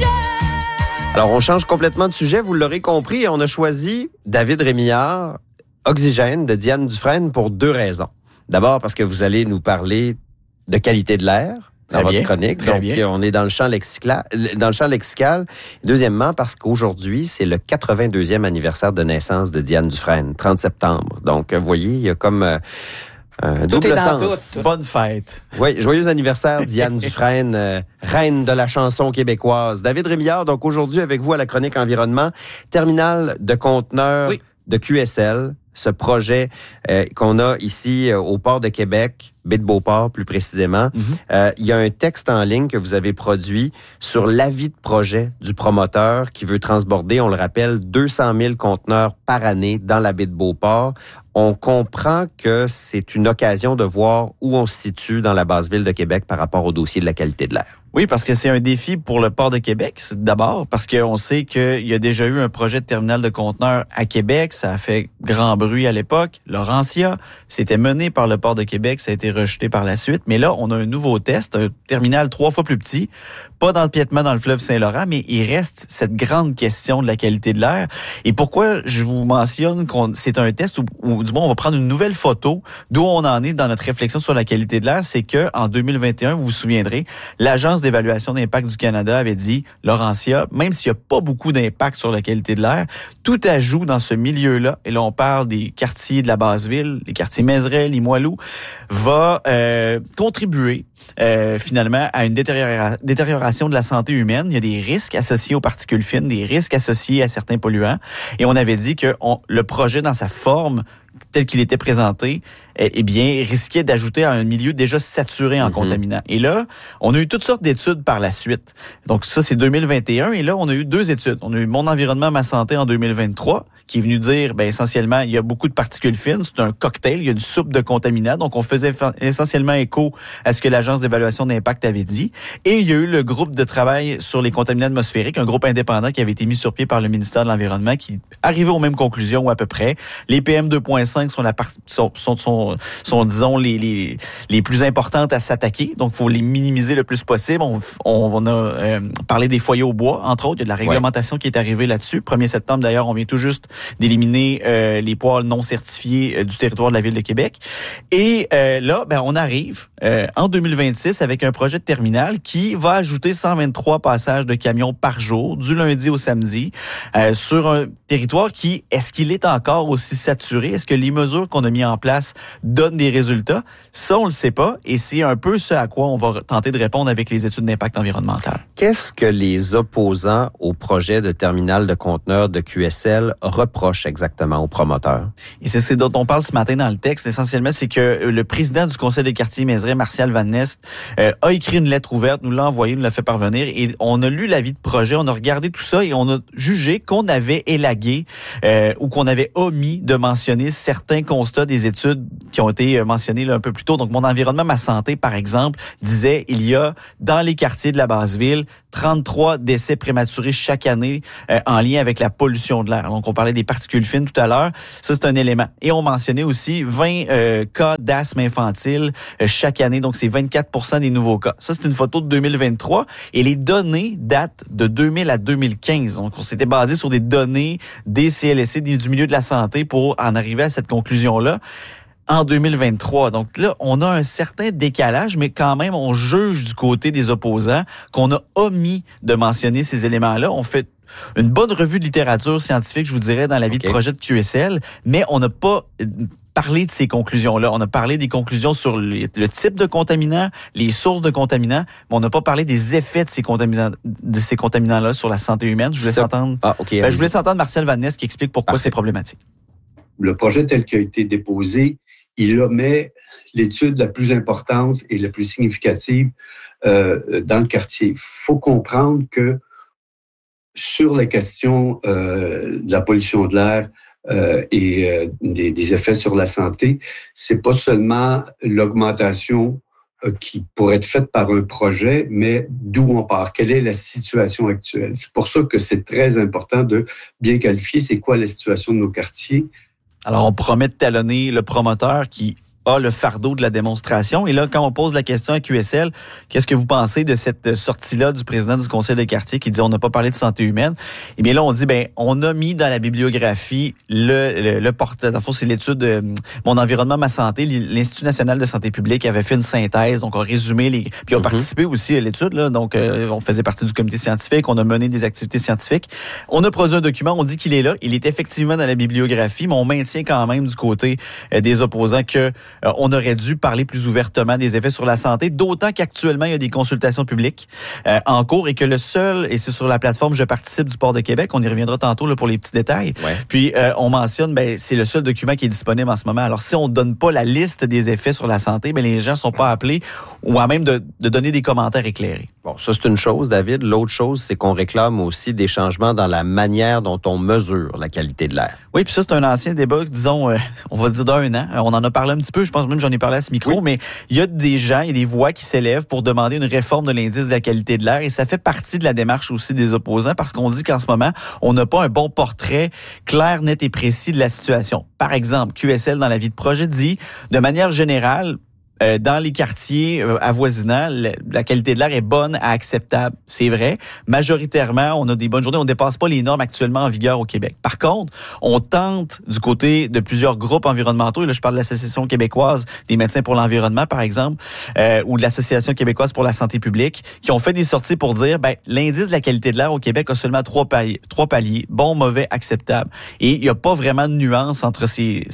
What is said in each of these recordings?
Alors, on change complètement de sujet, vous l'aurez compris. On a choisi David Rémillard, Oxygène de Diane Dufresne pour 2 raisons. D'abord, parce que vous allez nous parler de qualité de l'air dans votre chronique. Donc, on est dans le champ lexical. Deuxièmement, parce qu'aujourd'hui, c'est le 82e anniversaire de naissance de Diane Dufresne, 30 septembre. Donc, vous voyez, il y a comme un double sens. Tout. Bonne fête. Oui, joyeux anniversaire, Diane Dufresne, reine de la chanson québécoise. David Rémillard, donc aujourd'hui avec vous à la chronique environnement, terminal de conteneurs de QSL. Ce projet qu'on a ici au port de Québec, baie de Beauport plus précisément. Il y a un texte en ligne que vous avez produit sur l'avis de projet du promoteur qui veut transborder, on le rappelle, 200 000 conteneurs par année dans la baie de Beauport. On comprend que c'est une occasion de voir où on se situe dans la basse ville de Québec par rapport au dossier de la qualité de l'air. Oui, parce que c'est un défi pour le port de Québec, d'abord, parce qu'on sait qu'il y a déjà eu un projet de terminal de conteneurs à Québec. Ça a fait grand bruit à l'époque. Laurentia, c'était mené par le port de Québec. Ça a été rejeté par la suite. Mais là, on a un nouveau test, un terminal 3 fois plus petit. Pas dans le piétement dans le fleuve Saint-Laurent, mais il reste cette grande question de la qualité de l'air. Et pourquoi je vous mentionne que c'est un test où du moins, on va prendre une nouvelle photo d'où on en est dans notre réflexion sur la qualité de l'air. C'est que en 2021, vous vous souviendrez, l'Agence d'évaluation d'impact du Canada avait dit, Laurentia, même s'il n'y a pas beaucoup d'impact sur la qualité de l'air, tout ajout dans ce milieu-là, et là on parle des quartiers de la basse-ville, les quartiers Mézeray, Limoilou, va contribuer finalement à une détérioration de la santé humaine. Il y a des risques associés aux particules fines, des risques associés à certains polluants, et on avait dit que le projet dans sa forme tel qu'il était présenté, eh bien, risquait d'ajouter à un milieu déjà saturé en contaminants. Et là, on a eu toutes sortes d'études par la suite. Donc ça, c'est 2021. Et là, on a eu 2 études. On a eu Mon environnement, ma santé en 2023, qui est venu dire, essentiellement, il y a beaucoup de particules fines. C'est un cocktail, il y a une soupe de contaminants. Donc, on faisait essentiellement écho à ce que l'Agence d'évaluation d'impact avait dit. Et il y a eu le groupe de travail sur les contaminants atmosphériques, un groupe indépendant qui avait été mis sur pied par le ministère de l'Environnement, qui arrivait aux mêmes conclusions ou à peu près. Les PM 2.5 sont disons, les plus importantes à s'attaquer. Donc, il faut les minimiser le plus possible. On a parlé des foyers au bois, entre autres. Il y a de la réglementation qui est arrivée là-dessus. 1er septembre, d'ailleurs, on vient tout juste d'éliminer les poêles non certifiés du territoire de la Ville de Québec. Et là, on arrive en 2026 avec un projet de terminal qui va ajouter 123 passages de camions par jour, du lundi au samedi, sur un territoire qui, est-ce qu'il est encore aussi saturé? Est-ce que les mesures qu'on a mises en place donnent des résultats? Ça, on le sait pas, et c'est un peu ce à quoi on va tenter de répondre avec les études d'impact environnemental. Qu'est-ce que les opposants au projet de terminal de conteneurs de QSL reprochent exactement aux promoteurs? Et c'est ce dont on parle ce matin dans le texte. Essentiellement, c'est que le président du Conseil des quartiers Mézeray, Martial Van Nest, a écrit une lettre ouverte, nous l'a envoyée, nous l'a fait parvenir, et on a lu l'avis de projet, on a regardé tout ça, et on a jugé qu'on avait élagué ou qu'on avait omis de mentionner certains constats des études qui ont été mentionnées là, un peu plus tôt. Donc, Mon environnement, ma santé, par exemple, disait il y a dans les quartiers de la basse-ville 33 décès prématurés chaque année en lien avec la pollution de l'air. Donc, on parlait des particules fines tout à l'heure. Ça, c'est un élément. Et on mentionnait aussi 20 cas d'asthme infantile chaque année. Donc, c'est 24% des nouveaux cas. Ça, c'est une photo de 2023. Et les données datent de 2000 à 2015. Donc, on s'était basé sur des données des CLSC, du milieu de la santé pour en arriver à cette conclusion-là en 2023. Donc là, on a un certain décalage, mais quand même, on juge du côté des opposants qu'on a omis de mentionner ces éléments-là. On fait une bonne revue de littérature scientifique, je vous dirais, dans l'avis de projet de QSL, mais on n'a pas parlé de ces conclusions-là. On a parlé des conclusions sur le type de contaminants, les sources de contaminants, mais on n'a pas parlé des effets de ces contaminants-là sur la santé humaine. Je vous laisse entendre. Je vous laisse entendre Martial Van Nest qui explique pourquoi c'est problématique. Le projet tel qu'il a été déposé, il omet l'étude la plus importante et la plus significative dans le quartier. Il faut comprendre que sur la question de la pollution de l'air et des effets sur la santé, c'est pas seulement l'augmentation qui pourrait être faite par un projet, mais d'où on part, quelle est la situation actuelle. C'est pour ça que c'est très important de bien qualifier c'est quoi la situation de nos quartiers. Alors, on promet de talonner le promoteur qui a le fardeau de la démonstration. Et là, quand on pose la question à QSL, qu'est-ce que vous pensez de cette sortie-là du président du conseil de quartier qui dit on n'a pas parlé de santé humaine? Eh bien là, on dit, on a mis dans la bibliographie le portrait. Dans le fond, c'est l'étude Mon environnement, ma santé. L'Institut national de santé publique avait fait une synthèse, donc on a résumé puis on a participé aussi à l'étude, là. Donc, on faisait partie du comité scientifique, on a mené des activités scientifiques. On a produit un document, on dit qu'il est là. Il est effectivement dans la bibliographie, mais on maintient quand même du côté des opposants que on aurait dû parler plus ouvertement des effets sur la santé, d'autant qu'actuellement, il y a des consultations publiques en cours et que et c'est sur la plateforme Je participe du Port de Québec, on y reviendra tantôt là, pour les petits détails. Ouais. Puis, on mentionne, c'est le seul document qui est disponible en ce moment. Alors, si on ne donne pas la liste des effets sur la santé, les gens ne sont pas appelés ou à même de donner des commentaires éclairés. Bon, ça, c'est une chose, David. L'autre chose, c'est qu'on réclame aussi des changements dans la manière dont on mesure la qualité de l'air. Oui, puis ça, c'est un ancien débat, disons, on va dire d'1 an. On en a parlé un petit peu, je pense même que j'en ai parlé à ce micro, mais il y a des gens, il y a des voix qui s'élèvent pour demander une réforme de l'indice de la qualité de l'air et ça fait partie de la démarche aussi des opposants parce qu'on dit qu'en ce moment, on n'a pas un bon portrait clair, net et précis de la situation. Par exemple, QSL, dans l'avis de projet, dit, de manière générale, dans les quartiers avoisinants, la qualité de l'air est bonne à acceptable. C'est vrai. Majoritairement, on a des bonnes journées. On ne dépasse pas les normes actuellement en vigueur au Québec. Par contre, on tente du côté de plusieurs groupes environnementaux, et là je parle de l'Association québécoise des médecins pour l'environnement, par exemple, ou de l'Association québécoise pour la santé publique, qui ont fait des sorties pour dire, l'indice de la qualité de l'air au Québec a seulement 3 paliers, bon, mauvais, acceptable. Et il n'y a pas vraiment de nuance entre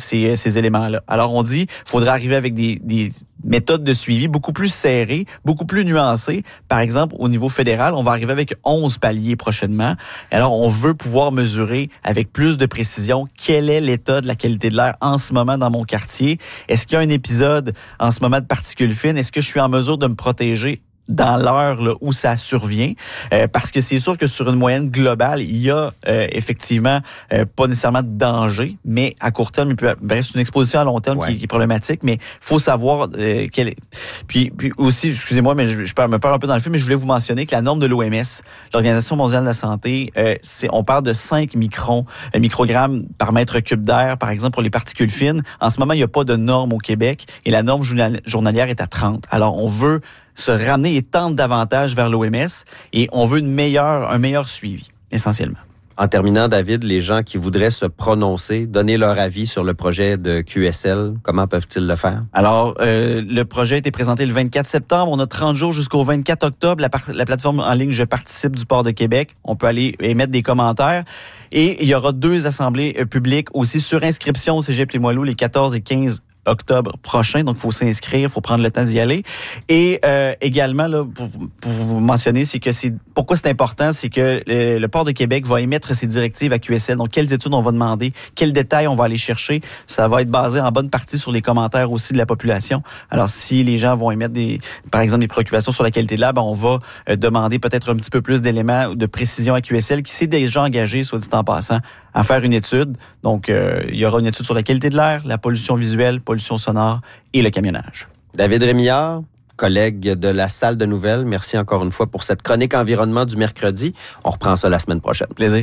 ces éléments-là. Alors on dit, il faudrait arriver avec des méthode de suivi beaucoup plus serrée, beaucoup plus nuancée. Par exemple, au niveau fédéral, on va arriver avec 11 paliers prochainement. Alors, on veut pouvoir mesurer avec plus de précision quel est l'état de la qualité de l'air en ce moment dans mon quartier. Est-ce qu'il y a un épisode en ce moment de particules fines? Est-ce que je suis en mesure de me protéger dans l'heure là, où ça survient, parce que c'est sûr que sur une moyenne globale, il y a effectivement pas nécessairement de danger, mais à court terme, c'est une exposition à long terme qui est problématique, mais il faut savoir quelle est. Puis aussi, excusez-moi, mais je me perds un peu dans le film, mais je voulais vous mentionner que la norme de l'OMS, l'Organisation mondiale de la santé, on parle de 5 microgrammes par mètre cube d'air, par exemple, pour les particules fines. En ce moment, il n'y a pas de norme au Québec et la norme journalière est à 30. Alors, on veut se ramener et tendre davantage vers l'OMS et on veut un meilleur suivi, essentiellement. En terminant, David, les gens qui voudraient se prononcer, donner leur avis sur le projet de QSL, comment peuvent-ils le faire? Alors, le projet a été présenté le 24 septembre. On a 30 jours jusqu'au 24 octobre. La plateforme en ligne Je participe du Port de Québec. On peut aller émettre des commentaires. Et il y aura 2 assemblées publiques aussi sur inscription au Cégep Limoilou les 14 et 15 octobre prochain, donc il faut s'inscrire, il faut prendre le temps d'y aller. Et également, là, pour vous mentionner, pourquoi c'est important, c'est que le Port de Québec va émettre ses directives à QSL. Donc, quelles études on va demander, quels détails on va aller chercher. Ça va être basé en bonne partie sur les commentaires aussi de la population. Alors, si les gens vont émettre par exemple, des préoccupations sur la qualité de l'air, on va demander peut-être un petit peu plus d'éléments de précision à QSL, qui s'est déjà engagé, soit dit en passant, à faire une étude. Donc, il y aura une étude sur la qualité de l'air, la pollution visuelle, pollution sonore et le camionnage. David Rémillard, collègue de la salle de nouvelles, merci encore une fois pour cette chronique environnement du mercredi. On reprend ça la semaine prochaine. Plaisir.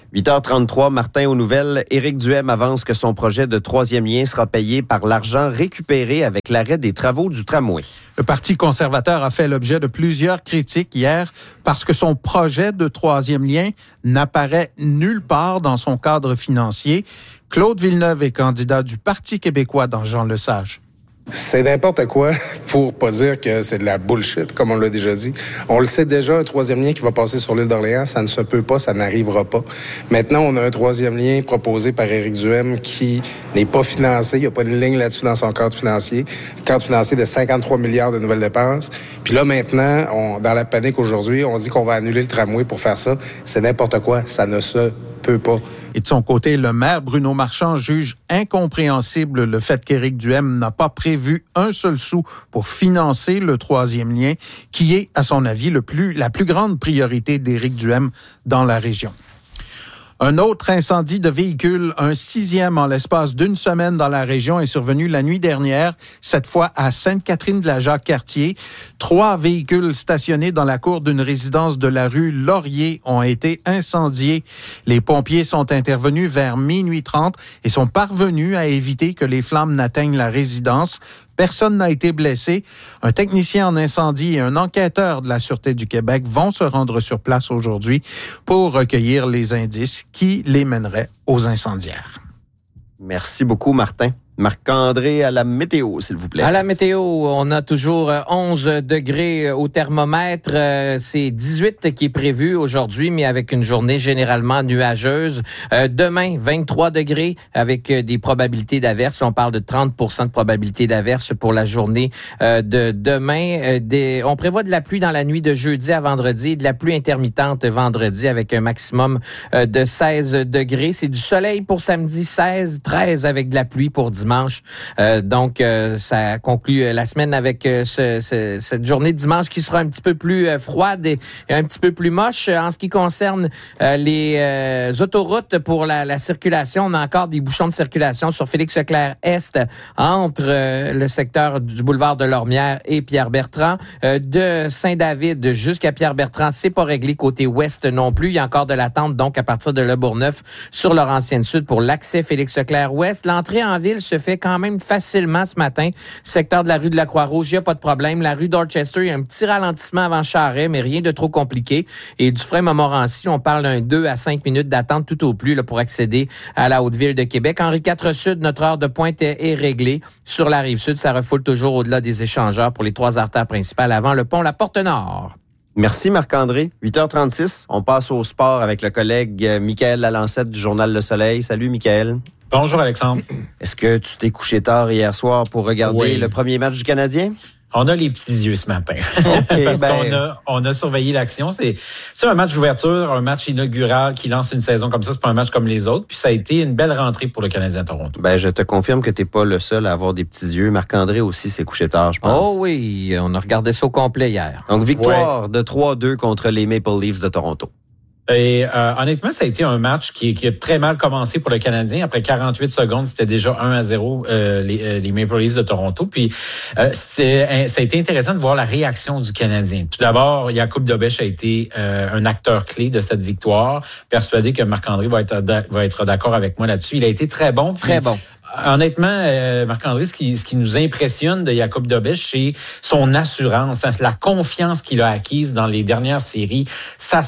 8h33, Martin aux nouvelles. Éric Duhem avance que son projet de 3e lien sera payé par l'argent récupéré avec l'arrêt des travaux du tramway. Le Parti conservateur a fait l'objet de plusieurs critiques hier parce que son projet de 3e lien n'apparaît nulle part dans son cadre financier. Claude Villeneuve est candidat du Parti québécois dans Jean Lesage. C'est n'importe quoi pour pas dire que c'est de la bullshit, comme on l'a déjà dit. On le sait déjà, un 3e lien qui va passer sur l'île d'Orléans, ça ne se peut pas, ça n'arrivera pas. Maintenant, on a un 3e lien proposé par Éric Duhem qui n'est pas financé. Il n'y a pas de ligne là-dessus dans son cadre financier. Cadre financier de 53 milliards de nouvelles dépenses. Puis là, maintenant, dans la panique aujourd'hui, on dit qu'on va annuler le tramway pour faire ça. C'est n'importe quoi, ça ne se peut pas. Et de son côté, le maire Bruno Marchand juge incompréhensible le fait qu'Éric Duhem n'a pas prévu un seul sou pour financer le 3e lien, qui est, à son avis, la plus grande priorité d'Éric Duhem dans la région. Un autre incendie de véhicule, un 6e en l'espace d'une semaine dans la région, est survenu la nuit dernière, cette fois à Sainte-Catherine-de-la-Jacques-Cartier. 3 véhicules stationnés dans la cour d'une résidence de la rue Laurier ont été incendiés. Les pompiers sont intervenus vers minuit 30 et sont parvenus à éviter que les flammes n'atteignent la résidence. Personne n'a été blessé. Un technicien en incendie et un enquêteur de la Sûreté du Québec vont se rendre sur place aujourd'hui pour recueillir les indices qui les mèneraient aux incendiaires. Merci beaucoup, Martin. Marc-André, à la météo, s'il vous plaît. À la météo, on a toujours 11 degrés au thermomètre. C'est 18 qui est prévu aujourd'hui, mais avec une journée généralement nuageuse. Demain, 23 degrés avec des probabilités d'averse. On parle de 30% de probabilité d'averse pour la journée de demain. On prévoit de la pluie dans la nuit de jeudi à vendredi et de la pluie intermittente vendredi avec un maximum de 16 degrés. C'est du soleil pour samedi, 16, 13 avec de la pluie pour dimanche. Donc, ça conclut la semaine avec cette journée de dimanche qui sera un petit peu plus froide et un petit peu plus moche. En ce qui concerne les autoroutes pour la circulation, on a encore des bouchons de circulation sur Félix-Leclerc-Est entre le secteur du boulevard de Lormière et Pierre-Bertrand. De Saint-David jusqu'à Pierre-Bertrand, c'est pas réglé côté ouest non plus. Il y a encore de l'attente, donc, à partir de Le Bourgneuf sur Laurentienne-Sud pour l'accès Félix-Leclerc-Ouest. L'entrée en ville se fait quand même facilement ce matin. Secteur de la rue de la Croix-Rouge, il n'y a pas de problème. La rue Dorchester, il y a un petit ralentissement avant Charest, mais rien de trop compliqué. Et Dufresne-Montmorency, on parle d'un 2 à 5 minutes d'attente tout au plus là, pour accéder à la Haute-Ville de Québec. Henri IV Sud, notre heure de pointe est réglée. Sur la Rive-Sud, ça refoule toujours au-delà des échangeurs pour les 3 artères principales avant le pont La Porte-Nord. Merci Marc-André. 8h36, on passe au sport avec le collègue Michael Lalancette du Journal Le Soleil. Salut Michael. Bonjour Alexandre. Est-ce que tu t'es couché tard hier soir pour regarder le premier match du Canadien? On a les petits yeux ce matin. Okay, Parce qu'on a surveillé l'action. C'est un match d'ouverture, un match inaugural qui lance une saison comme ça. C'est pas un match comme les autres. Puis ça a été une belle rentrée pour le Canadien à Toronto. Je te confirme que t'es pas le seul à avoir des petits yeux. Marc-André aussi s'est couché tard, je pense. Oh oui, on a regardé ça au complet hier. Donc, victoire de 3-2 contre les Maple Leafs de Toronto. Et honnêtement, ça a été un match qui a très mal commencé pour le Canadien. Après 48 secondes, c'était déjà 1-0 les Maple Leafs de Toronto. Puis ça a été intéressant de voir la réaction du Canadien. Tout d'abord, Jakub Dobeš a été un acteur clé de cette victoire. Persuadé que Marc-André va être d'accord avec moi là-dessus. Il a été très bon. Très bon. Honnêtement, Marc-André, ce qui nous impressionne de Jakub Dobeš, c'est son assurance, la confiance qu'il a acquise dans les dernières séries. Ça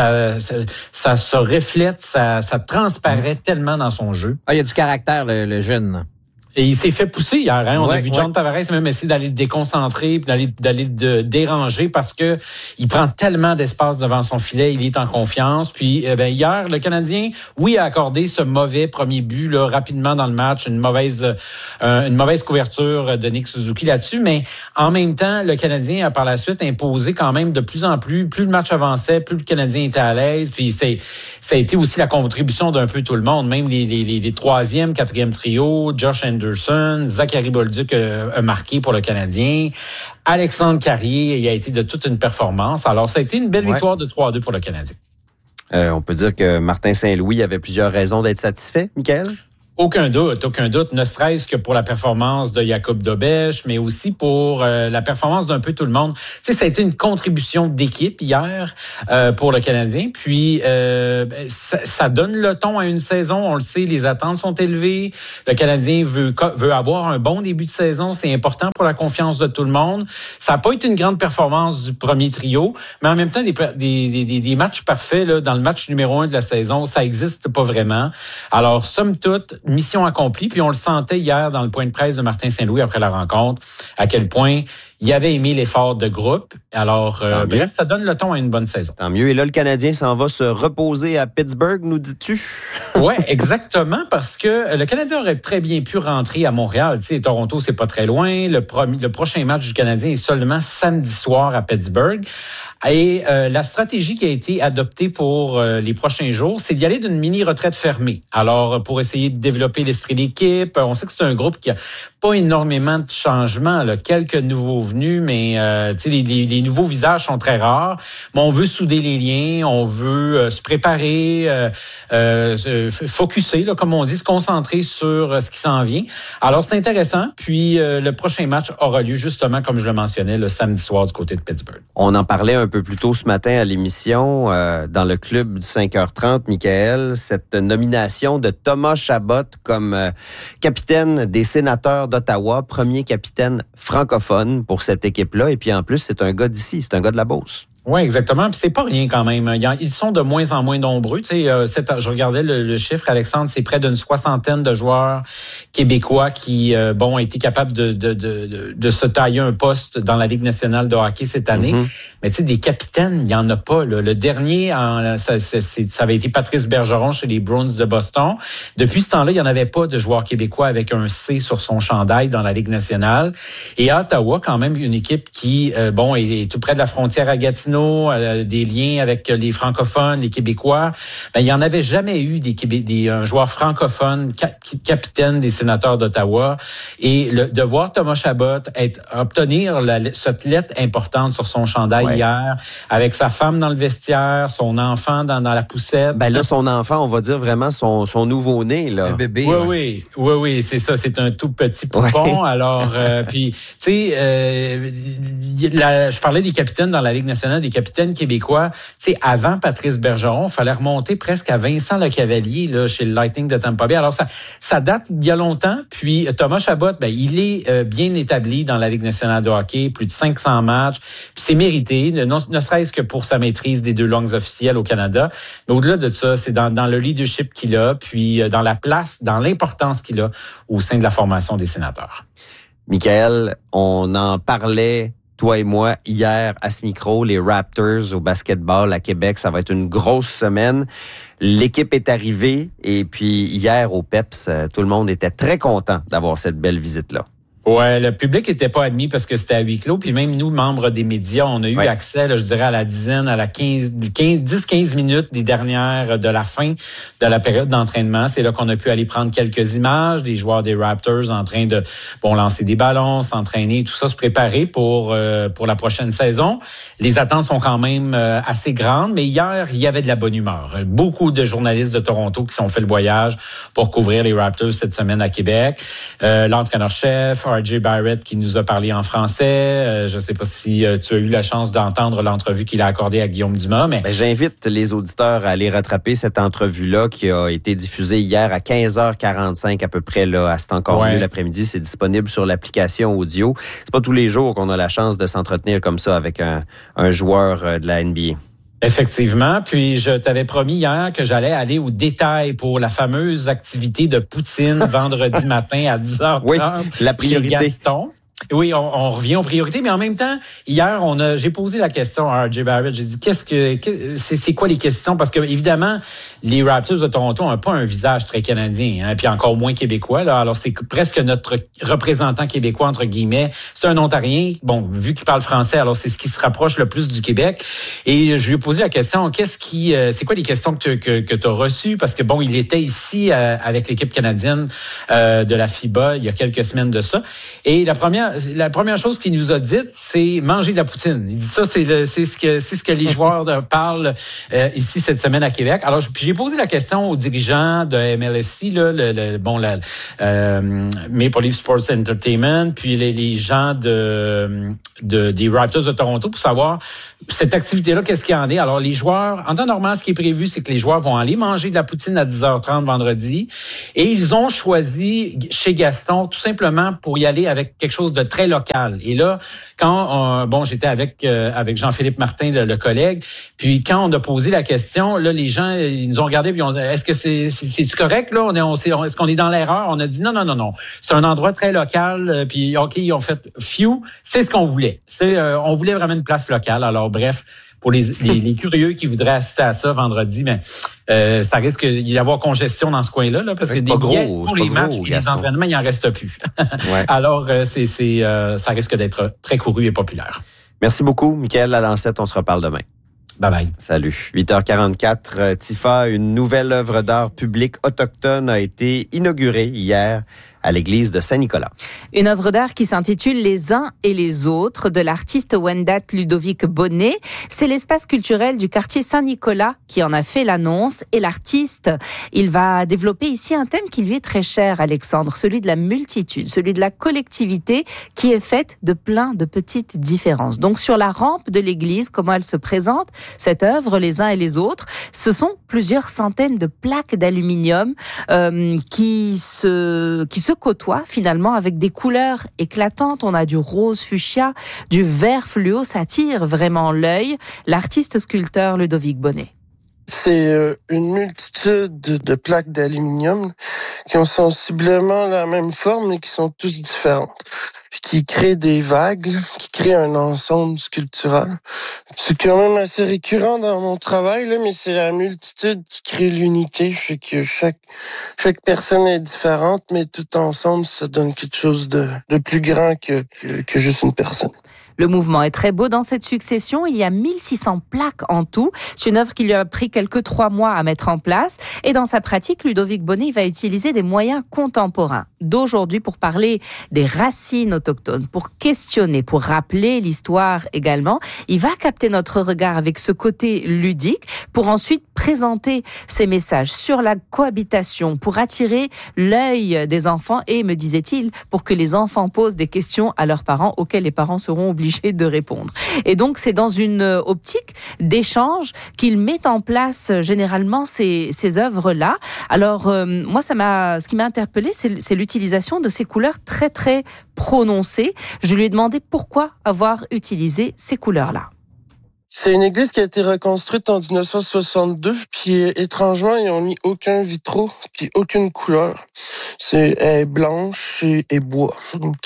se reflète, ça transparaît tellement dans son jeu. Il y a du caractère, le jeune. Et il s'est fait pousser hier. On a vu John Tavares même essayer d'aller le déconcentrer, d'aller le déranger parce que il prend tellement d'espace devant son filet. Il est en confiance. Puis hier, le Canadien, a accordé ce mauvais premier but là, rapidement dans le match, une mauvaise couverture de Nick Suzuki là-dessus. Mais en même temps, le Canadien a par la suite imposé quand même de plus en plus. Plus le match avançait, plus le Canadien était à l'aise. Puis ça a été aussi la contribution d'un peu tout le monde, même les troisième, quatrième trio, Josh Anderson, Zachary Bolduc a marqué pour le Canadien. Alexandre Carrier a été de toute une performance. Alors, ça a été une belle victoire de 3-2 pour le Canadien. On peut dire que Martin Saint-Louis avait plusieurs raisons d'être satisfait, Michael? Aucun doute, ne serait-ce que pour la performance de Jakub Dobeš, mais aussi pour la performance d'un peu tout le monde. Tu sais, ça a été une contribution d'équipe hier pour le Canadien, puis ça donne le ton à une saison, on le sait, les attentes sont élevées, le Canadien veut avoir un bon début de saison, c'est important pour la confiance de tout le monde. Ça n'a pas été une grande performance du premier trio, mais en même temps, des matchs parfaits là, dans le match numéro 1 de la saison, ça n'existe pas vraiment. Alors, somme toute, mission accomplie. Puis on le sentait hier dans le point de presse de Martin Saint-Louis après la rencontre, à quel point il avait aimé l'effort de groupe. Alors, bref, ça donne le ton à une bonne saison. Tant mieux. Et là, le Canadien s'en va se reposer à Pittsburgh, nous dis-tu? Oui, exactement, parce que le Canadien aurait très bien pu rentrer à Montréal. Tu sais, Toronto, c'est pas très loin. Le prochain match du Canadien est seulement samedi soir à Pittsburgh. Et la stratégie qui a été adoptée pour les prochains jours, c'est d'y aller d'une mini-retraite fermée. Alors, pour essayer de développer l'esprit d'équipe, on sait que c'est un groupe qui a pas énormément de changements, là. Quelques nouveaux venus, mais les nouveaux visages sont très rares. Mais on veut souder les liens, on veut se préparer, focusser, là, comme on dit, se concentrer sur ce qui s'en vient. Alors, c'est intéressant. Puis, le prochain match aura lieu justement, comme je le mentionnais, le samedi soir du côté de Pittsburgh. On en parlait un peu plus tôt ce matin à l'émission, dans le club du 5h30, Michael, cette nomination de Thomas Chabot comme capitaine des Sénateurs d'Ottawa, premier capitaine francophone pour cette équipe-là. Et puis en plus, c'est un gars d'ici, c'est un gars de la Beauce. Oui, exactement. Puis c'est pas rien quand même. Ils sont de moins en moins nombreux. Tu sais, je regardais le chiffre, Alexandre, c'est près d'une 60aine de joueurs québécois qui, ont été capables de se tailler un poste dans la Ligue nationale de hockey cette année. Mm-hmm. Mais tu sais, des capitaines, il y en a pas. Là. Le dernier, ça avait été Patrice Bergeron chez les Bruins de Boston. Depuis ce temps-là, il y en avait pas de joueur québécois avec un C sur son chandail dans la Ligue nationale. Et à Ottawa, quand même, une équipe qui, est tout près de la frontière à Gatineau, des liens avec les francophones, les Québécois. Ben, il n'y en avait jamais eu un joueur francophone capitaine des Sénateurs d'Ottawa. Et de voir Thomas Chabot obtenir cette lettre importante sur son chandail hier, avec sa femme dans le vestiaire, son enfant dans la poussette. Ben là, son enfant, on va dire vraiment son nouveau-né, là. Un bébé. Oui, c'est ça. C'est un tout petit poupon. Ouais. Alors, puis, tu sais, je parlais des capitaines dans la Ligue nationale, des capitaines québécois. Tu sais, avant Patrice Bergeron, il fallait remonter presque à Vincent Lecavalier, là, chez le Lightning de Tampa Bay. Alors, ça date d'il y a longtemps. Puis, Thomas Chabot, il est bien établi dans la Ligue nationale de hockey, plus de 500 matchs. Puis, c'est mérité, ne serait-ce que pour sa maîtrise des 2 langues officielles au Canada. Mais au-delà de ça, c'est dans le leadership qu'il a, puis dans la place, dans l'importance qu'il a au sein de la formation des Sénateurs. Michael, on en parlait, toi et moi, hier à ce micro, les Raptors au basketball à Québec, ça va être une grosse semaine. L'équipe est arrivée et puis hier au PEPS, tout le monde était très content d'avoir cette belle visite-là. Ouais, le public était pas admis parce que c'était à huis clos. Puis même nous, membres des médias, on a eu accès, là, je dirais, à la dizaine, à la 10-15 minutes des dernières de la fin de la période d'entraînement. C'est là qu'on a pu aller prendre quelques images des joueurs des Raptors en train de lancer des ballons, s'entraîner, tout ça, se préparer pour la prochaine saison. Les attentes sont quand même assez grandes, mais hier, il y avait de la bonne humeur. Beaucoup de journalistes de Toronto qui sont fait le voyage pour couvrir les Raptors cette semaine à Québec. L'entraîneur-chef, R.J. Barrett, qui nous a parlé en français. Je ne sais pas si tu as eu la chance d'entendre l'entrevue qu'il a accordée à Guillaume Dumas. Mais j'invite les auditeurs à aller rattraper cette entrevue-là qui a été diffusée hier à 15h45 à peu près, là, à cet encore mieux l'après-midi. C'est disponible sur l'application audio. C'est pas tous les jours qu'on a la chance de s'entretenir comme ça avec un joueur de la NBA. Effectivement. Puis, je t'avais promis hier que j'allais aller au détail pour la fameuse activité de poutine vendredi matin à 10h30. Oui, la priorité. Gaston. Oui, on revient aux priorités, mais en même temps, hier, j'ai posé la question à R.J. Barrett. J'ai dit, c'est quoi les questions? Parce que, évidemment, les Raptors de Toronto n'ont pas un visage très canadien, puis encore moins québécois, là. Alors, c'est presque notre représentant québécois, entre guillemets. C'est un Ontarien, vu qu'il parle français, alors c'est ce qui se rapproche le plus du Québec. Et je lui ai posé la question, c'est quoi les questions que tu as reçues? Parce que, il était ici avec l'équipe canadienne de la FIBA il y a quelques semaines de ça. Et la première chose qu'il nous a dite, c'est manger de la poutine. Il dit ça, c'est ce que les joueurs parlent ici cette semaine à Québec. Alors, j'ai posé la question aux dirigeants de MLSE, là, Maple Leaf Sports Entertainment, puis les gens des Raptors de Toronto pour savoir cette activité-là, qu'est-ce qu'il y en est. Alors, les joueurs, en temps normal, ce qui est prévu, c'est que les joueurs vont aller manger de la poutine à 10h30 vendredi. Et ils ont choisi chez Gaston, tout simplement pour y aller avec quelque chose de très local. Et là, quand j'étais avec Jean-Philippe Martin, le collègue, puis quand on a posé la question, là, les gens, ils nous ont regardé puis ils ont dit, est-ce que c'est est-ce là? Est-ce qu'on est dans l'erreur? On a dit non. C'est un endroit très local, puis OK, ils ont fait c'est ce qu'on voulait. On voulait vraiment une place locale. Alors, bref, pour les curieux qui voudraient assister à ça vendredi, ça risque d'y avoir congestion dans ce coin-là, parce que des billets pour les matchs et les entraînements, il n'en reste plus. Alors, ça risque d'être très couru et populaire. Merci beaucoup, Michael Lalancette. On se reparle demain. Bye-bye. Salut. 8h44, TIFA, une nouvelle œuvre d'art public autochtone a été inaugurée hier à l'église de Saint-Nicolas. Une œuvre d'art qui s'intitule Les uns et les autres de l'artiste Wendat Ludovic Bonnet. C'est l'espace culturel du quartier Saint-Nicolas qui en a fait l'annonce. Et l'artiste, il va développer ici un thème qui lui est très cher, Alexandre, celui de la multitude, celui de la collectivité qui est faite de plein de petites différences. Donc sur la rampe de l'église, comment elle se présente, cette œuvre, Les uns et les autres, ce sont plusieurs centaines de plaques d'aluminium qui se côtoient finalement avec des couleurs éclatantes. On a du rose fuchsia, du vert fluo, ça attire vraiment l'œil. L'artiste sculpteur Ludovic Bonnet. C'est une multitude de plaques d'aluminium qui ont sensiblement la même forme mais qui sont tous différentes. Puis qui créent des vagues, qui créent un ensemble sculptural. C'est quand même assez récurrent dans mon travail, là, mais c'est la multitude qui crée l'unité. Fait que chaque personne est différente, mais tout ensemble, ça donne quelque chose de plus grand que juste une personne. Le mouvement est très beau dans cette succession. Il y a 1600 plaques en tout. C'est une œuvre qui lui a pris quelques 3 mois à mettre en place. Et dans sa pratique, Ludovic Bonnet va utiliser des moyens contemporains d'aujourd'hui pour parler des racines autochtones, pour questionner, pour rappeler l'histoire également. Il va capter notre regard avec ce côté ludique pour ensuite présenter ses messages sur la cohabitation, pour attirer l'œil des enfants et, me disait-il, pour que les enfants posent des questions à leurs parents auxquelles les parents seront obligés de répondre. Et donc, c'est dans une optique d'échange qu'il met en place généralement ces œuvres-là. Alors, moi, ce qui m'a interpellée, c'est l'utilisation de ces couleurs très, très prononcées. Je lui ai demandé pourquoi avoir utilisé ces couleurs-là. C'est une église qui a été reconstruite en 1962, puis étrangement, ils n'ont mis aucun vitraux, puis aucune couleur. Elle est blanche et bois. Donc,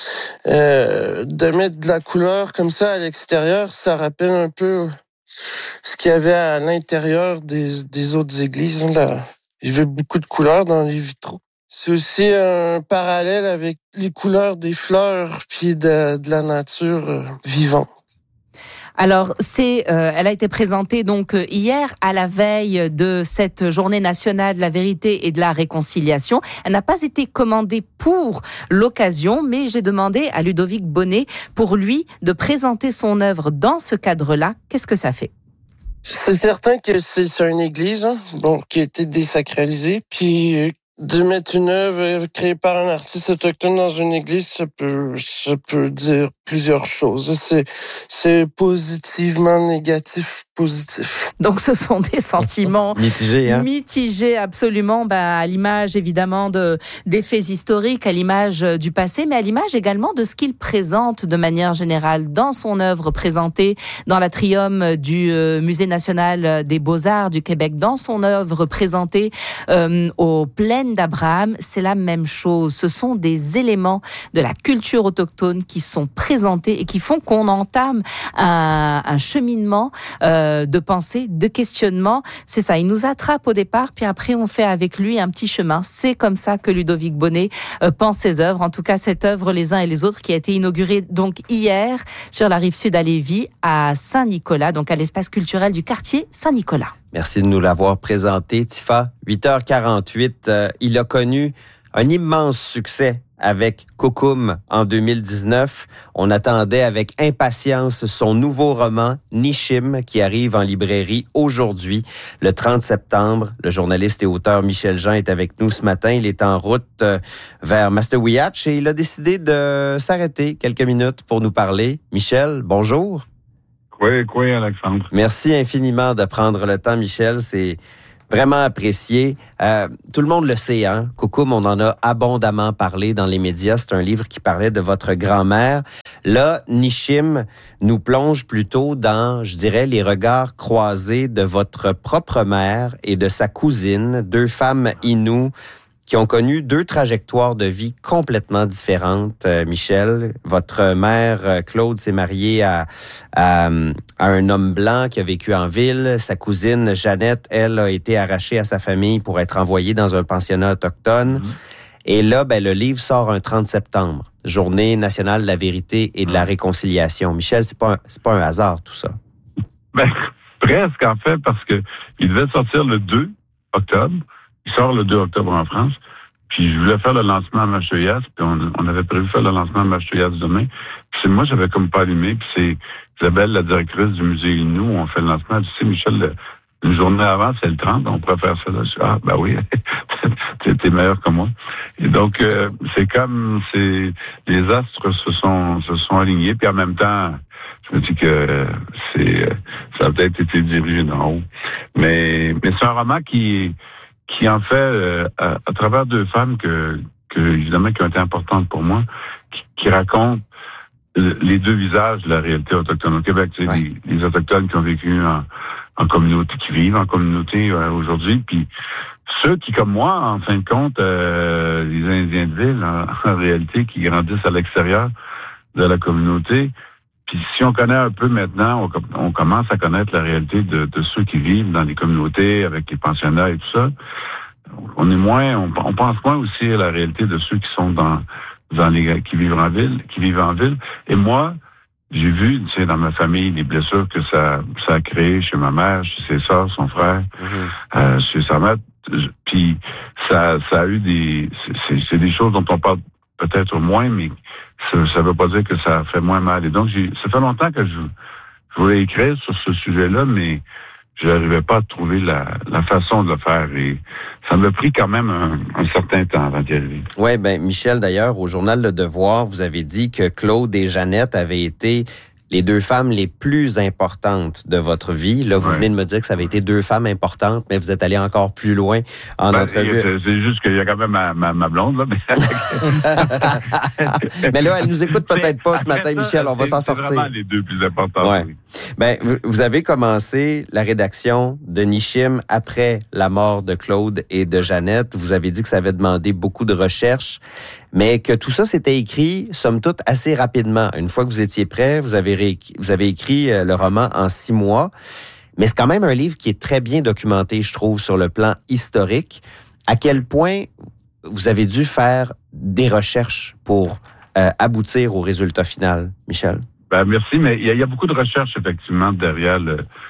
de mettre de la couleur comme ça à l'extérieur, ça rappelle un peu ce qu'il y avait à l'intérieur des autres églises. Là. Il y avait beaucoup de couleurs dans les vitraux. C'est aussi un parallèle avec les couleurs des fleurs, puis de la nature vivante. Alors, elle a été présentée donc hier à la veille de cette journée nationale de la vérité et de la réconciliation. Elle n'a pas été commandée pour l'occasion, mais j'ai demandé à Ludovic Bonnet pour lui de présenter son œuvre dans ce cadre-là. Qu'est-ce que ça fait? C'est certain que c'est sur une église, qui a été désacralisée, puis de mettre une œuvre créée par un artiste autochtone dans une église, ça peut dire plusieurs choses. C'est positivement négatif, positif. Donc ce sont des sentiments mitigés absolument, à l'image évidemment des faits historiques, à l'image du passé, mais à l'image également de ce qu'il présente de manière générale dans son œuvre présentée dans l'atrium du Musée national des Beaux-Arts du Québec, dans son œuvre présentée aux Plaines d'Abraham. C'est la même chose. Ce sont des éléments de la culture autochtone qui sont présentés et qui font qu'on entame un cheminement de pensée, de questionnement. C'est ça, il nous attrape au départ, puis après on fait avec lui un petit chemin. C'est comme ça que Ludovic Bonnet pense ses œuvres. En tout cas, cette œuvre Les uns et les autres qui a été inaugurée donc hier sur la rive sud à Lévis, à Saint-Nicolas, donc à l'espace culturel du quartier Saint-Nicolas. Merci de nous l'avoir présenté, Tifa. 8h48, il a connu un immense succès avec Coucoum en 2019. On attendait avec impatience son nouveau roman, Nishim, qui arrive en librairie aujourd'hui, le 30 septembre. Le journaliste et auteur Michel Jean est avec nous ce matin. Il est en route vers Mastaouiatch et il a décidé de s'arrêter quelques minutes pour nous parler. Michel, bonjour. Oui, Alexandre. Merci infiniment de prendre le temps, Michel. C'est vraiment apprécié. Tout le monde le sait, hein? Coucoum, on en a abondamment parlé dans les médias. C'est un livre qui parlait de votre grand-mère. Là, Nishim nous plonge plutôt dans, je dirais, les regards croisés de votre propre mère et de sa cousine, 2 femmes inoues qui ont connu 2 trajectoires de vie complètement différentes. Michel, votre mère, Claude, s'est mariée à un homme blanc qui a vécu en ville. Sa cousine, Jeannette, elle, a été arrachée à sa famille pour être envoyée dans un pensionnat autochtone. Et là, le livre sort un 30 septembre, Journée nationale de la vérité et de la réconciliation. Michel, c'est pas un hasard, tout ça. Presque, en fait, parce que il devait sortir le 2 octobre. Il sort le 2 octobre en France. Puis je voulais faire le lancement à Machoyas, puis on avait prévu faire le lancement à Machoyas demain. Puis moi, j'avais comme pas allumé, puis c'est Isabelle, la directrice du musée Innu, on fait le lancement. Tu sais, Michel, une journée avant, c'est le 30, on pourrait faire ça là. Je dis, ben oui, t'es meilleur que moi. Et donc, c'est comme, les astres se sont alignés, puis en même temps, je me dis que ça a peut-être été dirigé d'en haut. Mais c'est un roman qui en fait, à travers deux femmes évidemment, qui ont été importantes pour moi, qui racontent les deux visages de la réalité autochtone au Québec. Tu sais, les Autochtones qui ont vécu en communauté, qui vivent en communauté aujourd'hui, puis ceux qui, comme moi, en fin de compte, les Indiens de ville, en réalité, qui grandissent à l'extérieur de la communauté. Puis si on connaît un peu maintenant, on commence à connaître la réalité de ceux qui vivent dans les communautés, avec les pensionnats et tout ça. On pense moins aussi à la réalité de ceux qui sont qui vivent en ville. Et moi, j'ai vu, tu sais, dans ma famille, les blessures que ça a créé chez ma mère, chez ses sœurs, son frère, chez sa mère. Puis ça a eu c'est des choses dont on parle peut-être moins, mais ça veut pas dire que ça fait moins mal. Et donc, ça fait longtemps que je voulais écrire sur ce sujet-là, mais je n'arrivais pas à trouver la façon de le faire. Et ça m'a pris quand même un certain temps avant d'y arriver. Oui, Michel, d'ailleurs, au journal Le Devoir, vous avez dit que Claude et Jeannette avaient été les deux femmes les plus importantes de votre vie. Là, vous venez de me dire que ça avait été deux femmes importantes, mais vous êtes allé encore plus loin en entrevue. C'est juste qu'il y a quand même ma blonde, là. Mais là, elle nous écoute peut-être pas ce matin, Michel. On va s'en sortir. C'est vraiment les deux plus importantes. Ouais. Oui. Vous avez commencé la rédaction de Nishim après la mort de Claude et de Jeannette. Vous avez dit que ça avait demandé beaucoup de recherches, mais que tout ça s'était écrit, somme toute, assez rapidement. Une fois que vous étiez prêt, vous avez écrit le roman en 6 mois. Mais c'est quand même un livre qui est très bien documenté, je trouve, sur le plan historique. À quel point vous avez dû faire des recherches pour aboutir au résultat final, Michel? Merci, mais il y a beaucoup de recherches, effectivement, derrière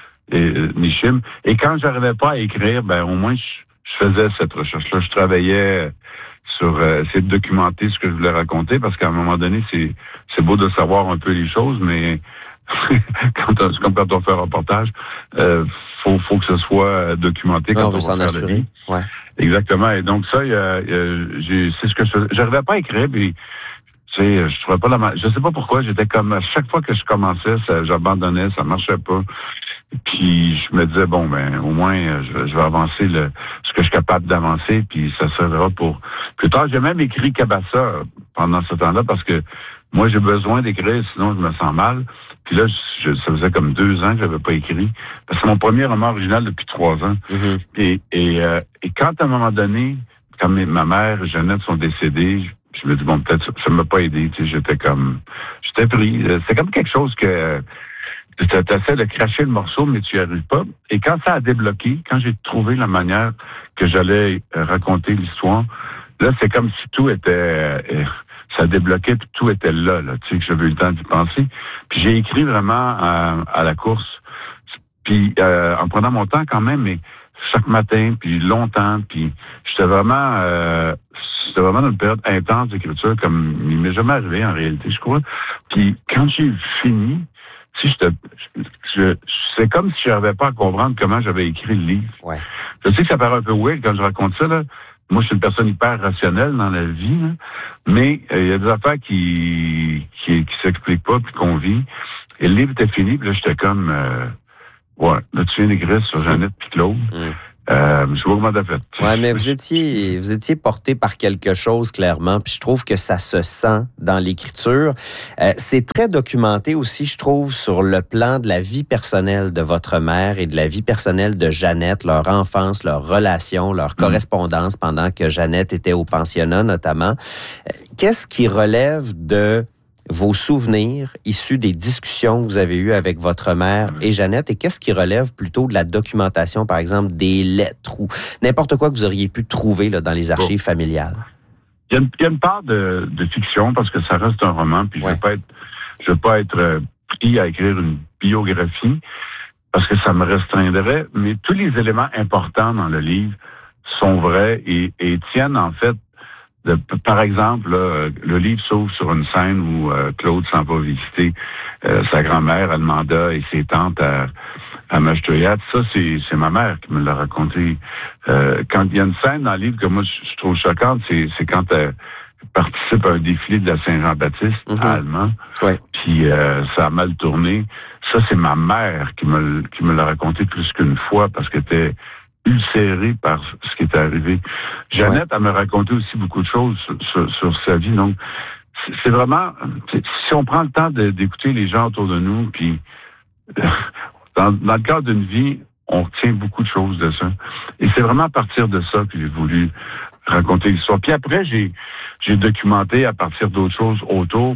Nishim. Et quand j'arrivais pas à écrire, au moins, je faisais cette recherche-là. Je travaillais sur essayer de documenter ce que je voulais raconter, parce qu'à un moment donné, c'est beau de savoir un peu les choses, mais c'est comme quand on fait un reportage, faut que ce soit documenté quand on veut s'en assurer. Ouais. Exactement. Et donc ça, c'est ce que j'arrivais pas à écrire, puis tu sais, je trouvais pas je sais pas pourquoi, j'étais comme à chaque fois que je commençais, j'abandonnais, ça marchait pas. Puis je me disais au moins je vais avancer ce que je suis capable d'avancer, puis ça servira pour plus tard. J'ai même écrit Cabassa pendant ce temps-là, parce que moi j'ai besoin d'écrire, sinon je me sens mal. Puis là, ça faisait comme 2 ans que j'avais pas écrit. Parce que c'est mon premier roman original depuis 3 ans. Mm-hmm. Et quand à un moment donné, quand ma mère et Jeannette sont décédées, je me dis peut-être ça m'a pas aidé. Tu sais, j'étais pris. C'est comme quelque chose que tu essaies de cracher le morceau, mais tu n'y arrives pas. Et quand ça a débloqué, quand j'ai trouvé la manière que j'allais raconter l'histoire, là, c'est comme si tout était... ça débloquait, puis tout était là, tu sais, que j'avais eu le temps d'y penser. Puis j'ai écrit vraiment à la course, puis en prenant mon temps quand même, mais chaque matin, puis longtemps, puis j'étais vraiment dans une période intense d'écriture, comme il m'est jamais arrivé en réalité, je crois. Puis quand j'ai fini, tu sais, c'est comme si je n'arrivais pas à comprendre comment j'avais écrit le livre. Ouais. Je sais que ça paraît un peu weird quand je raconte ça, là. Moi, je suis une personne hyper rationnelle dans la vie, là. Mais il y a des affaires qui s'expliquent pas, puis qu'on vit. Et le livre était fini, puis là, j'étais comme... là, tu viens d'écrire sur Jeannette puis Claude. Je sais pas comment t'as fait. Ouais, mais vous étiez porté par quelque chose, clairement, puis je trouve que ça se sent dans l'écriture. C'est très documenté aussi, je trouve, sur le plan de la vie personnelle de votre mère et de la vie personnelle de Jeannette, leur enfance, leur relation, leur correspondance pendant que Jeannette était au pensionnat, notamment. Qu'est-ce qui relève de vos souvenirs issus des discussions que vous avez eues avec votre mère et Jeannette, et qu'est-ce qui relève plutôt de la documentation, par exemple, des lettres ou n'importe quoi que vous auriez pu trouver là, dans les archives familiales? Il y a une part de fiction, parce que ça reste un roman, puis je veux pas être pris à écrire une biographie, parce que ça me restreindrait, mais tous les éléments importants dans le livre sont vrais et tiennent, en fait, Par exemple, là, le livre s'ouvre sur une scène où Claude s'en va visiter sa grand-mère, Almanda, et ses tantes à Mastoyat. Ça, c'est ma mère qui me l'a raconté. Quand il y a une scène dans le livre que moi, je trouve choquante, c'est quand elle participe à un défilé de la Saint-Jean-Baptiste à Allemand. Ouais. Puis ça a mal tourné. Ça, c'est ma mère qui me l'a raconté plus qu'une fois parce qu'elle était ulcérée par ce qui était arrivé. Jeannette, elle me raconté aussi beaucoup de choses sur sa vie. Donc, c'est vraiment... Si on prend le temps d'écouter les gens autour de nous, puis dans le cadre d'une vie, on retient beaucoup de choses de ça. Et c'est vraiment à partir de ça que j'ai voulu raconter l'histoire. Puis après, j'ai documenté à partir d'autres choses autour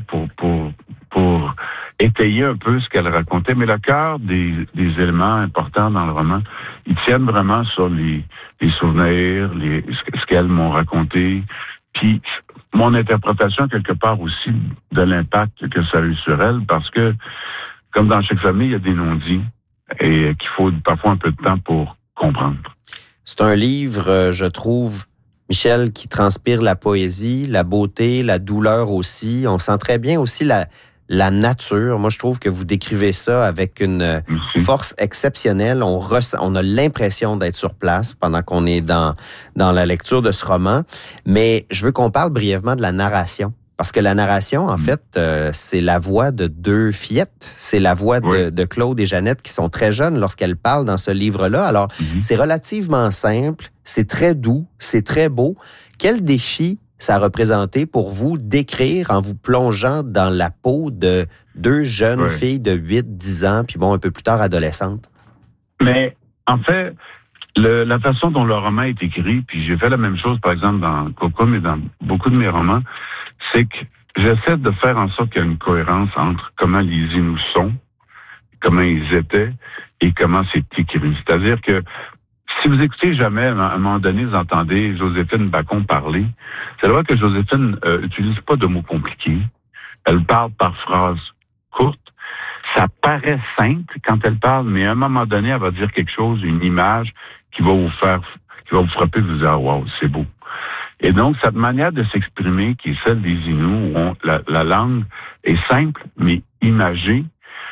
pour étayer un peu ce qu'elle racontait. Mais le cœur des éléments importants dans le roman, ils tiennent vraiment sur les souvenirs, ce qu'elles m'ont raconté. Puis mon interprétation, quelque part aussi, de l'impact que ça a eu sur elle, parce que, comme dans chaque famille, il y a des non-dits et qu'il faut parfois un peu de temps pour comprendre. C'est un livre, je trouve, Michel, qui transpire la poésie, la beauté, la douleur aussi. On sent très bien aussi la nature. Moi, je trouve que vous décrivez ça avec une force exceptionnelle. On a l'impression d'être sur place pendant qu'on est dans la lecture de ce roman. Mais je veux qu'on parle brièvement de la narration. Parce que la narration, en fait, c'est la voix de deux fillettes. C'est la voix de Claude et Jeannette qui sont très jeunes lorsqu'elles parlent dans ce livre-là. Alors, c'est relativement simple, c'est très doux, c'est très beau. Quel défi ça a représenté pour vous d'écrire en vous plongeant dans la peau de deux jeunes filles de 8-10 ans, puis bon, un peu plus tard, adolescentes? Mais, en fait, la façon dont le roman est écrit, puis j'ai fait la même chose, par exemple, dans Cocum et dans beaucoup de mes romans, c'est que j'essaie de faire en sorte qu'il y a une cohérence entre comment les Inuits sont, comment ils étaient et comment c'est écrit. C'est-à-dire que si vous écoutez jamais, à un moment donné, vous entendez Joséphine Bacon parler, c'est vrai que Joséphine utilise pas de mots compliqués. Elle parle par phrases courtes. Ça paraît simple quand elle parle, mais à un moment donné, elle va dire quelque chose, une image qui va vous frapper, vous dire, wow, c'est beau. Et donc, cette manière de s'exprimer, qui est celle des Inuits, où la langue est simple, mais imagée,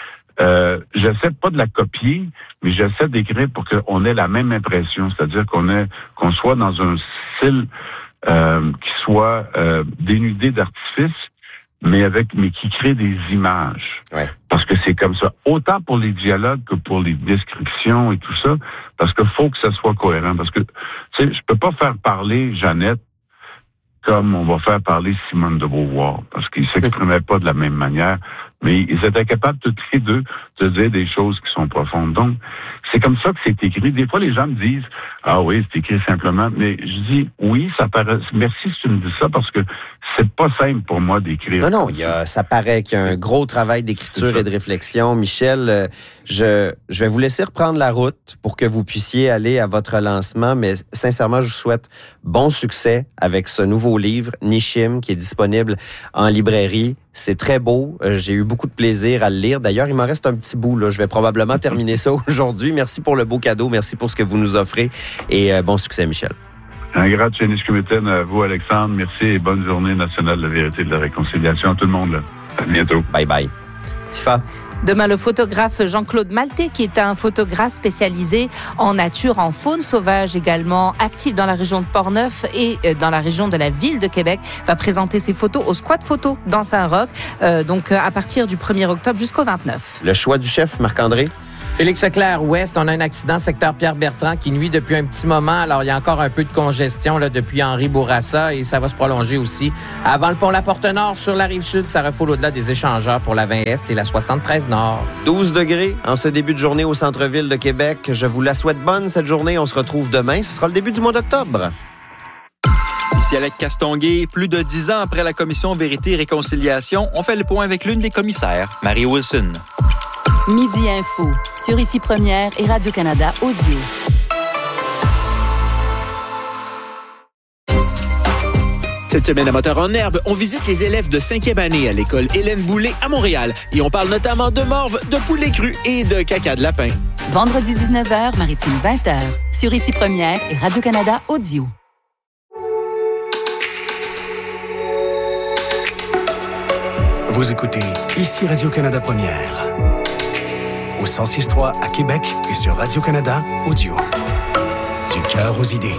j'essaie pas de la copier, mais j'essaie d'écrire pour qu'on ait la même impression, c'est-à-dire qu'on soit dans un style qui soit dénudé d'artifice, mais qui crée des images. Ouais. Parce que c'est comme ça, autant pour les dialogues que pour les descriptions et tout ça, parce qu'il faut que ça soit cohérent. Parce que, tu sais, je peux pas faire parler Jeannette comme on va faire parler Simone de Beauvoir, parce qu'ils s'exprimaient pas de la même manière, mais ils étaient capables toutes les deux de dire des choses qui sont profondes. Donc, c'est comme ça que c'est écrit. Des fois, les gens me disent, ah oui, c'est écrit simplement, mais je dis, oui, ça paraît, merci si tu me dis ça, parce que c'est pas simple pour moi d'écrire. Non, ça paraît qu'il y a un gros travail d'écriture et de réflexion. Michel, je vais vous laisser reprendre la route pour que vous puissiez aller à votre lancement, mais sincèrement, je vous souhaite bon succès avec ce nouveau livre, Nishim, qui est disponible en librairie. C'est très beau. J'ai eu beaucoup de plaisir à le lire. D'ailleurs, il m'en reste un petit bout, là. Je vais probablement terminer ça aujourd'hui. Merci pour le beau cadeau. Merci pour ce que vous nous offrez. Et bon succès, Michel. Un grand Chénichkumiten à vous, Alexandre. Merci et bonne journée nationale de la vérité et de la réconciliation à tout le monde. Là. À bientôt. Bye bye. Tifa. Demain, le photographe Jean-Claude Maltais, qui est un photographe spécialisé en nature, en faune sauvage également, actif dans la région de Portneuf et dans la région de la ville de Québec, va présenter ses photos au Squat Photo dans Saint-Roch, donc à partir du 1er octobre jusqu'au 29. Le choix du chef, Marc-André? Félix Leclerc Ouest, on a un accident secteur Pierre-Bertrand qui nuit depuis un petit moment. Alors, il y a encore un peu de congestion là depuis Henri Bourassa et ça va se prolonger aussi avant le pont La Porte-Nord sur la Rive-Sud. Ça refoule au-delà des échangeurs pour la 20 Est et la 73 Nord. 12 degrés en ce début de journée au centre-ville de Québec. Je vous la souhaite bonne cette journée. On se retrouve demain. Ce sera le début du mois d'octobre. Ici Alec Castonguay. Plus de 10 ans après la commission Vérité et Réconciliation, on fait le point avec l'une des commissaires, Marie Wilson. Midi Info, sur Ici Première et Radio-Canada Audio. Cette semaine à Moteur en Herbe, on visite les élèves de 5e année à l'école Hélène Boulay à Montréal. Et on parle notamment de morve, de poulet cru et de caca de lapin. Vendredi 19h, Maritime 20h, sur Ici Première et Radio-Canada Audio. Vous écoutez ici Radio-Canada Première. Au 106.3 à Québec et sur Radio-Canada Audio. Du cœur aux idées.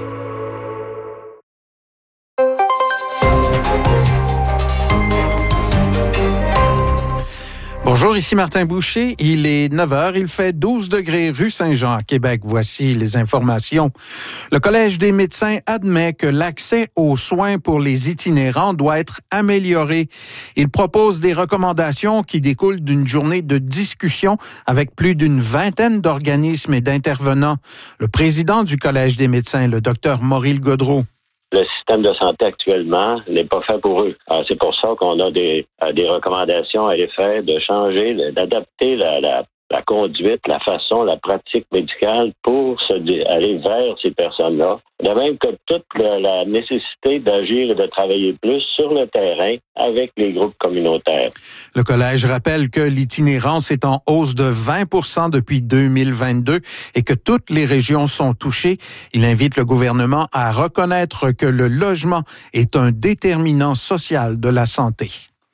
Bonjour, ici Martin Boucher. Il est 9h, il fait 12 degrés rue Saint-Jean à Québec. Voici les informations. Le Collège des médecins admet que l'accès aux soins pour les itinérants doit être amélioré. Il propose des recommandations qui découlent d'une journée de discussion avec plus d'une vingtaine d'organismes et d'intervenants. Le président du Collège des médecins, le Dr Maurice Gaudreault. Le système de santé actuellement n'est pas fait pour eux. Alors, c'est pour ça qu'on a des recommandations à les faire de changer, d'adapter la conduite, la façon, la pratique médicale pour aller vers ces personnes-là. De même que toute la nécessité d'agir et de travailler plus sur le terrain avec les groupes communautaires. Le collège rappelle que l'itinérance est en hausse de 20% depuis 2022 et que toutes les régions sont touchées. Il invite le gouvernement à reconnaître que le logement est un déterminant social de la santé.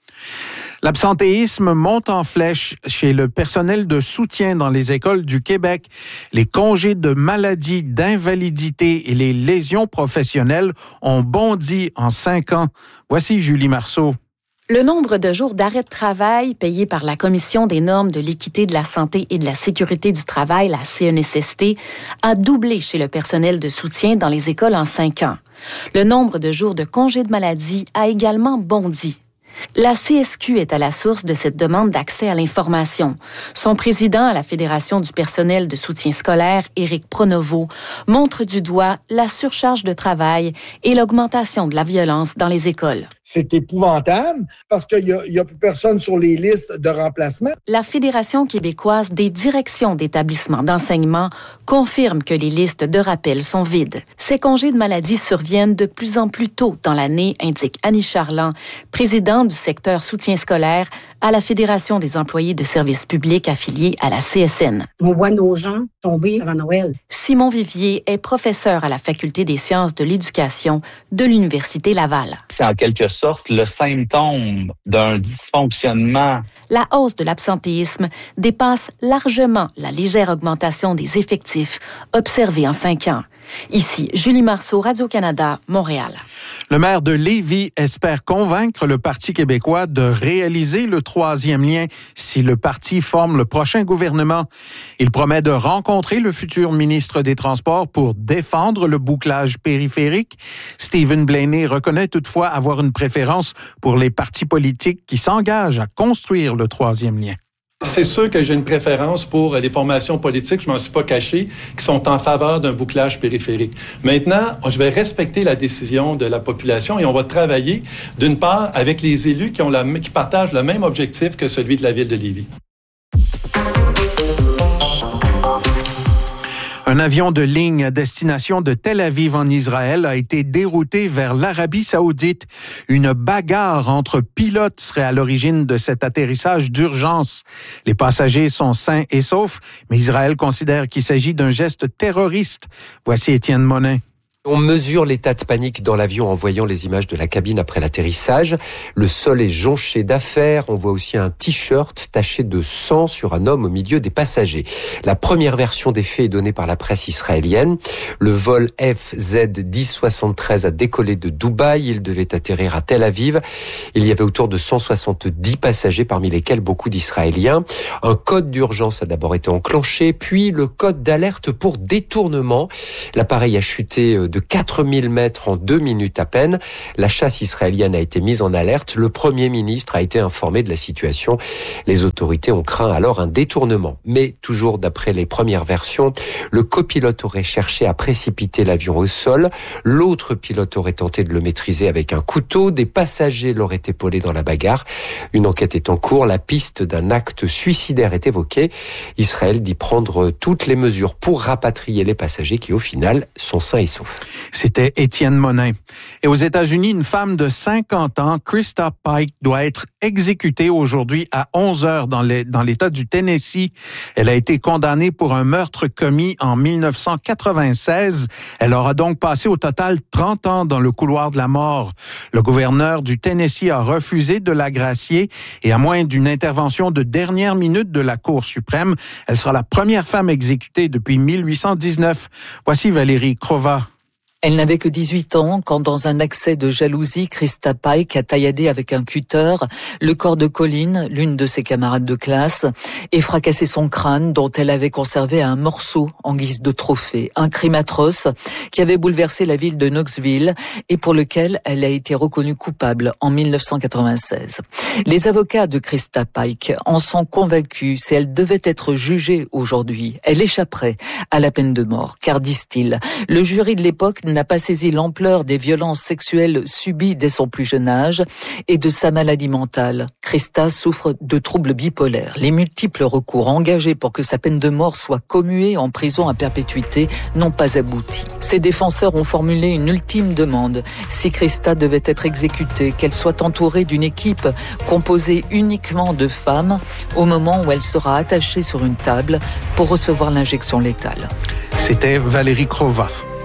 L'absentéisme monte en flèche chez le personnel de soutien dans les écoles du Québec. Les congés de maladie, d'invalidité et les lésions professionnelles ont bondi en 5 ans. Voici Julie Marceau. Le nombre de jours d'arrêt de travail payés par la Commission des normes de l'équité de la santé et de la sécurité du travail, la CNSST, a doublé chez le personnel de soutien dans les écoles en 5 ans. Le nombre de jours de congés de maladie a également bondi. La CSQ est à la source de cette demande d'accès à l'information. Son président à la Fédération du personnel de soutien scolaire, Éric Pronovo, montre du doigt la surcharge de travail et l'augmentation de la violence dans les écoles. C'est épouvantable parce qu'il y a plus personne sur les listes de remplacement. La Fédération québécoise des directions d'établissements d'enseignement confirme que les listes de rappel sont vides. Ces congés de maladie surviennent de plus en plus tôt dans l'année, indique Annie Charland, présidente du secteur soutien scolaire à la Fédération des employés de services publics affiliés à la CSN. On voit nos gens tomber avant Noël. Simon Vivier est professeur à la Faculté des sciences de l'éducation de l'Université Laval. C'est en quelque sorte le symptôme d'un dysfonctionnement. La hausse de l'absentéisme dépasse largement la légère augmentation des effectifs observée en 5 ans. Ici, Julie Marceau, Radio-Canada, Montréal. Le maire de Lévis espère convaincre le Parti québécois de réaliser le 3e lien si le parti forme le prochain gouvernement. Il promet de rencontrer le futur ministre des Transports pour défendre le bouclage périphérique. Stephen Blaney reconnaît toutefois avoir une préférence pour les partis politiques qui s'engagent à construire le 3e lien. C'est sûr que j'ai une préférence pour les formations politiques, je m'en suis pas caché, qui sont en faveur d'un bouclage périphérique. Maintenant, je vais respecter la décision de la population et on va travailler, d'une part, avec les élus qui partagent le même objectif que celui de la ville de Lévis. Un avion de ligne à destination de Tel Aviv en Israël a été dérouté vers l'Arabie saoudite. Une bagarre entre pilotes serait à l'origine de cet atterrissage d'urgence. Les passagers sont sains et saufs, mais Israël considère qu'il s'agit d'un geste terroriste. Voici Étienne Monin. On mesure l'état de panique dans l'avion en voyant les images de la cabine après l'atterrissage. Le sol est jonché d'affaires. On voit aussi un t-shirt taché de sang sur un homme au milieu des passagers. La première version des faits est donnée par la presse israélienne. Le vol FZ 1073 a décollé de Dubaï. Il devait atterrir à Tel Aviv. Il y avait autour de 170 passagers, parmi lesquels beaucoup d'Israéliens. Un code d'urgence a d'abord été enclenché, puis le code d'alerte pour détournement. L'appareil a chuté de 4000 mètres en 2 minutes à peine. La chasse israélienne a été mise en alerte. Le Premier ministre a été informé de la situation. Les autorités ont craint alors un détournement. Mais toujours d'après les premières versions, le copilote aurait cherché à précipiter l'avion au sol. L'autre pilote aurait tenté de le maîtriser avec un couteau. Des passagers l'auraient épaulé dans la bagarre. Une enquête est en cours. La piste d'un acte suicidaire est évoquée. Israël dit prendre toutes les mesures pour rapatrier les passagers qui, au final, sont sains et saufs. C'était Étienne Monin. Et aux États-Unis, une femme de 50 ans, Krista Pike, doit être exécutée aujourd'hui à 11h dans l'État du Tennessee. Elle a été condamnée pour un meurtre commis en 1996. Elle aura donc passé au total 30 ans dans le couloir de la mort. Le gouverneur du Tennessee a refusé de la gracier et à moins d'une intervention de dernière minute de la Cour suprême, elle sera la première femme exécutée depuis 1819. Voici Valérie Crova. Elle n'avait que 18 ans quand, dans un accès de jalousie, Krista Pike a tailladé avec un cutter le corps de Colleen, l'une de ses camarades de classe, et fracassé son crâne dont elle avait conservé un morceau en guise de trophée. Un crime atroce qui avait bouleversé la ville de Knoxville et pour lequel elle a été reconnue coupable en 1996. Les avocats de Krista Pike en sont convaincus. Si elle devait être jugée aujourd'hui, elle échapperait à la peine de mort, car, disent-ils, le jury de l'époque n'a pas saisi l'ampleur des violences sexuelles subies dès son plus jeune âge et de sa maladie mentale. Krista souffre de troubles bipolaires. Les multiples recours engagés pour que sa peine de mort soit commuée en prison à perpétuité n'ont pas abouti. Ses défenseurs ont formulé une ultime demande. Si Krista devait être exécutée, qu'elle soit entourée d'une équipe composée uniquement de femmes au moment où elle sera attachée sur une table pour recevoir l'injection létale. C'était Valérie Crova.